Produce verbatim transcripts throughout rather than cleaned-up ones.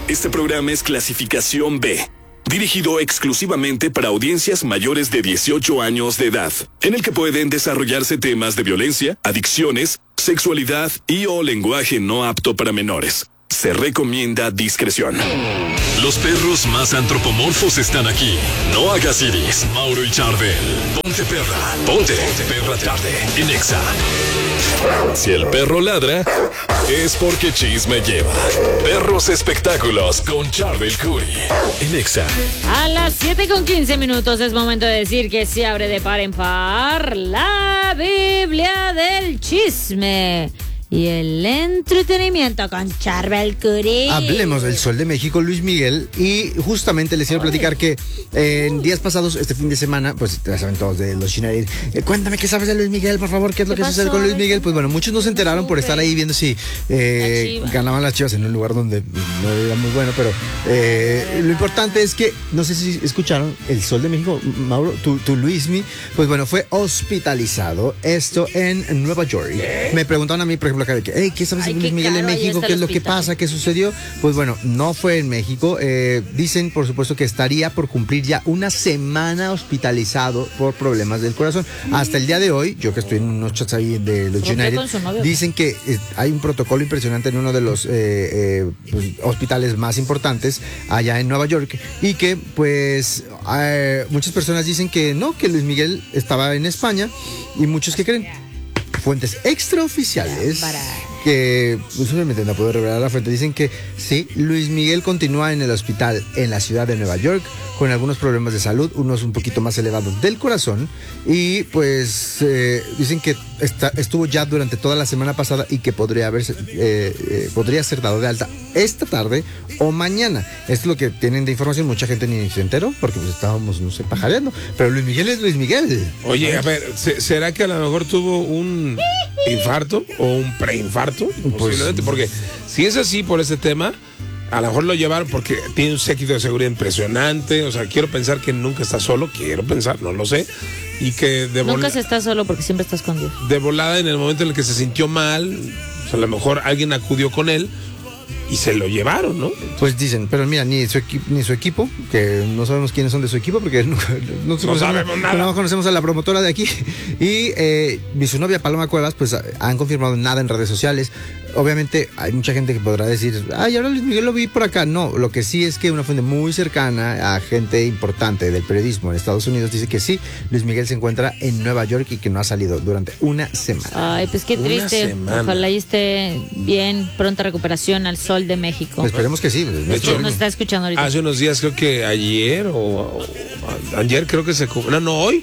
Este programa es clasificación B, dirigido exclusivamente para audiencias mayores de dieciocho años de edad, en el que pueden desarrollarse temas de violencia, adicciones, sexualidad y o lenguaje no apto para menores. Se recomienda discreción. Los perros más antropomorfos están aquí. No hagas iris. Mauro y Charbel. Ponte perra. Ponte. Perra tarde. En Exa. Si el perro ladra, es porque chisme lleva. Perros Espectáculos con Charbel Curry. En Exa. A las siete con quince minutos es momento de decir que se abre de par en par la Biblia del chisme y el entretenimiento con Charbel Curry. Hablemos del Sol de México, Luis Miguel, y justamente les quiero platicar que eh, en días pasados, este fin de semana, pues ya saben todos de los United, eh, cuéntame qué sabes de Luis Miguel, por favor, qué es lo que pasó, sucede con Luis Miguel. Pues bueno, muchos no se enteraron no por estar ahí viendo si eh, ganaban las Chivas en un lugar donde no era muy bueno, pero eh, lo importante es que, no sé si escucharon, el Sol de México, Mauro, tu, tu Luismi, pues bueno, fue hospitalizado, esto en Nueva York. ¿Qué? Me preguntaron a mí, por ejemplo, acá de que, hey, ¿qué sabes de Luis Miguel en México? ¿Qué es lo que pasa? ¿Qué sucedió? Pues bueno, no fue en México. Eh, dicen, por supuesto, que estaría por cumplir ya una semana hospitalizado por problemas del corazón. Mm. Hasta el día de hoy, yo que estoy en unos chats ahí de los United, dicen que eh, hay un protocolo impresionante en uno de los eh, eh, pues, hospitales más importantes allá en Nueva York, y que pues eh, muchas personas dicen que no, que Luis Miguel estaba en España, y muchos que creen. Fuentes extraoficiales que pues, obviamente no puedo revelar la fuente, dicen que sí, Luis Miguel continúa en el hospital en la ciudad de Nueva York con algunos problemas de salud, unos un poquito más elevados del corazón, y pues eh, dicen que está, estuvo ya durante toda la semana pasada y que podría haberse eh, eh, podría ser dado de alta esta tarde o mañana. Esto es lo que tienen de información. Mucha gente ni se enteró porque pues estábamos, no sé, pajareando, pero Luis Miguel es Luis Miguel. Oye, a ver, ¿será que a lo mejor tuvo un infarto o un preinfarto? Posiblemente, porque si es así por ese tema, a lo mejor lo llevaron porque tiene un séquito de seguridad impresionante. O sea, quiero pensar que nunca está solo, quiero pensar, no lo sé. Y que de Nunca vola, se está solo porque siempre está escondido. De volada, en el momento en el que se sintió mal, o sea, a lo mejor alguien acudió con él y se lo llevaron, ¿no? Pues dicen, pero mira, ni su, equi- ni su equipo, que no sabemos quiénes son de su equipo, porque no, no, no conocemos, sabemos nada. No conocemos a la promotora de aquí. Y, eh, y su novia Paloma Cuevas, pues han confirmado nada en redes sociales. Obviamente hay mucha gente que podrá decir, ay, ahora Luis Miguel lo vi por acá. No, lo que sí es que una fuente muy cercana a gente importante del periodismo en Estados Unidos dice que sí, Luis Miguel se encuentra en Nueva York y que no ha salido durante una semana. Ay, pues qué triste. Ojalá y esté bien, pronta recuperación al Sol de México. Pues esperemos que sí. De hecho, nos está escuchando ahorita. Hace unos días, creo que ayer o, o ayer creo que se cumple, no, no, hoy,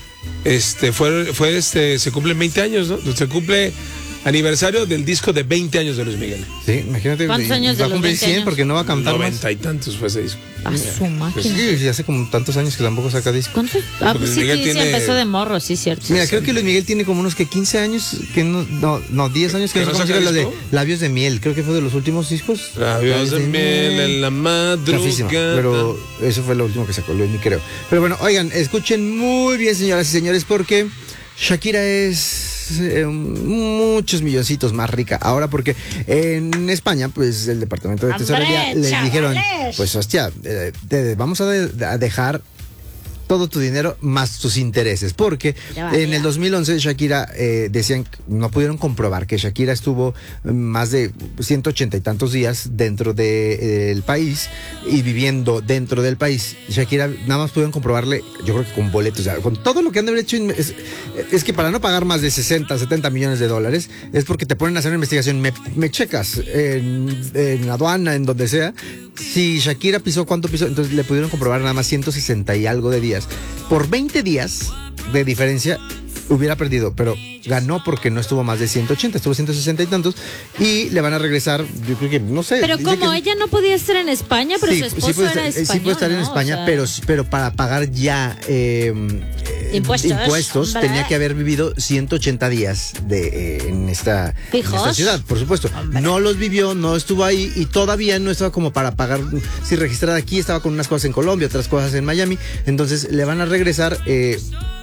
este, fue, fue este, se cumplen veinte años, ¿no? Se cumple aniversario del disco de veinte años de Luis Miguel. Sí, imagínate. ¿Cuántos años de va a los cumplir veinte cien años? porque no va a cantar más. noventa y tantos fue ese disco. A su máquina. Pues sí, hace como tantos años que tampoco saca disco. ¿Cuántos? Ah, pues Luis sí, Miguel sí, tiene- sí, empezó de morro, sí, cierto. Mira, creo que Luis Miguel tiene como unos que quince años, que no, no, no diez años que, ¿Que no no se saca consigue la de disco? Labios de Miel. Creo que fue de los últimos discos. Labios de miel en la madrugada. Chafísima, pero eso fue lo último que sacó Luis, creo. Pero bueno, oigan, escuchen muy bien, señoras y señores, porque Shakira es eh, muchos milloncitos más rica ahora, porque en España, pues el departamento de tesorería ¡Hombre, les dijeron, chavales! pues hostia, eh, te vamos a, de- a dejar todo tu dinero más tus intereses, porque Ya va, en ya. el dos mil once Shakira eh, decían, no pudieron comprobar que Shakira estuvo más de ciento ochenta y tantos días dentro del de, país y viviendo dentro del país. Shakira nada más pudieron comprobarle, yo creo que con boletos, o sea, con todo lo que han de haber hecho, es, es que para no pagar más de sesenta, setenta millones de dólares, es porque te ponen a hacer una investigación, me, me checas en, en aduana, en donde sea, si Shakira pisó, cuánto pisó, entonces le pudieron comprobar nada más ciento sesenta y algo de días. Por veinte días de diferencia hubiera perdido, pero ganó porque no estuvo más de ciento ochenta, estuvo ciento sesenta y tantos, y le van a regresar, yo creo que, no sé. Pero dice como que- ella no podía estar en España, pero sí, su esposo sí puede era estar, español, sí puede estar en ¿no? España, O sea, pero, pero para pagar ya eh, eh, Impuestos, impuestos hombre. tenía que haber vivido ciento ochenta días de, eh, en, esta, en ¿Fijos? esta ciudad, por supuesto. Hombre. No los vivió, no estuvo ahí y todavía no estaba como para pagar. Si registrada aquí, estaba con unas cosas en Colombia, otras cosas en Miami. Entonces le van a regresar. Eh,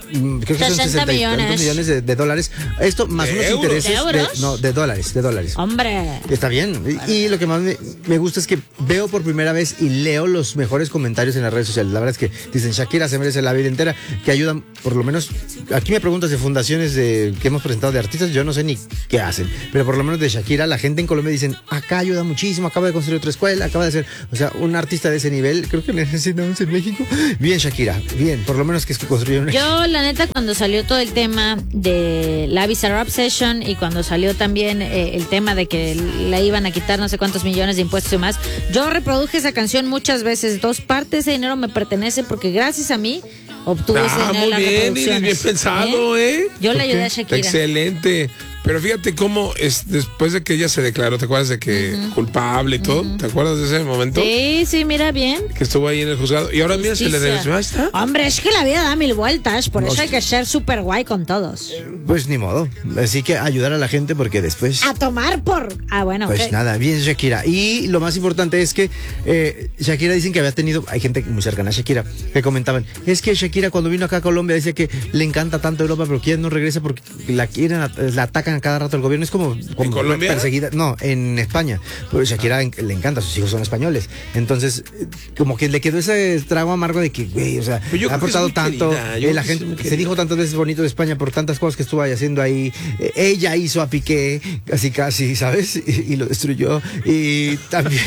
creo que son sesenta millones, millones de, de dólares. Esto más unos euros? intereses. ¿De euros? De, no, de dólares, de dólares. Hombre. Está bien. Y, y lo que más me, me gusta es que veo por primera vez y leo los mejores comentarios en las redes sociales. La verdad es que dicen, Shakira se merece la vida entera, que ayudan, por lo menos, aquí me preguntas de fundaciones de, que hemos presentado de artistas, yo no sé ni qué hacen, pero por lo menos de Shakira, la gente en Colombia dicen, acá ayuda muchísimo, acaba de construir otra escuela, acaba de hacer, o sea, un artista de ese nivel, creo que necesitamos en México. Bien, Shakira, bien, por lo menos que es que construyó una... Yo, la neta, cuando salió todo el tema de la Bizarrap Session y cuando salió también eh, el tema de que le iban a quitar no sé cuántos millones de impuestos y más, yo reproduje esa canción muchas veces. Dos partes de dinero me pertenece porque gracias a mí obtuve ese Ah, dinero de muy las bien, reproducciones. bien pensado, ¿eh? Yo le ayudé a Shakira. Excelente. Pero fíjate cómo es, después de que ella se declaró, ¿te acuerdas de que uh-huh. culpable y todo? Uh-huh. ¿Te acuerdas de ese momento? Sí, sí, mira bien. Que estuvo ahí en el juzgado. Y ahora mira, se le derecho. Ahí está. Hombre, es que la vida da mil vueltas, por No, eso hay que ser súper guay con todos. Pues ni modo. Así que ayudar a la gente porque después... A tomar por... Ah, bueno, Pues okay. nada, bien Shakira. Y lo más importante es que eh, Shakira dicen que había tenido, hay gente muy cercana a Shakira que comentaban, es que Shakira cuando vino acá a Colombia decía que le encanta tanto Europa, pero que ella no regresa porque la quieren, la atacan a cada rato el gobierno. Es como, como ¿En Colombia? Perseguida. No, en España. Pues Shakira ah. le encanta, sus hijos son españoles. Entonces, como que le quedó ese trago amargo de que, güey, o sea, ha aportado tanto. Eh, la gente se dijo tantas veces bonito de España por tantas cosas que estuvo ahí haciendo ahí. Eh, ella hizo a Piqué, casi casi, ¿sabes? Y, y lo destruyó. Y también,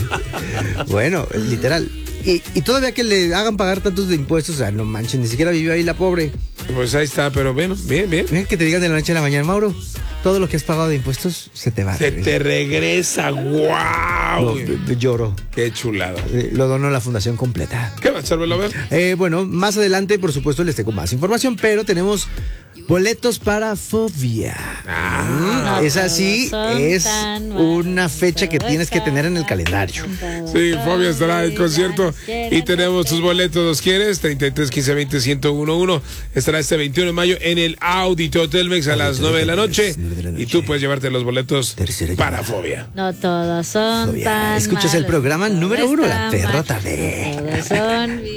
bueno, literal. Y, y todavía que le hagan pagar tantos de impuestos, o sea, no manchen, ni siquiera vivió ahí la pobre. Pues ahí está, pero bueno, bien, bien. ¿Eh? Que te digan de la noche a la mañana, Mauro, todo lo que has pagado de impuestos se te va. Se te regresa, wow. No, lloro. Qué chulada. Eh, lo dono a la fundación completa. ¿Qué va a echarlo a ver? Eh, bueno, más adelante, por supuesto, les tengo más información, pero tenemos boletos para Fobia. Ah, mm, esa sí es una fecha que tienes que tener en el calendario. Sí, Fobia estará en concierto y tenemos tus boletos. ¿Los quieres? treinta y tres, quince, veinte, ciento uno, uno. Estará este veintiuno de mayo en el Auditorio Telmex a las nueve de la noche. Y tú puedes llevarte los boletos para Fobia. No todos son Fobia. tan Escuchas el malos, programa número uno, La Perra mal. Tarde. No todos son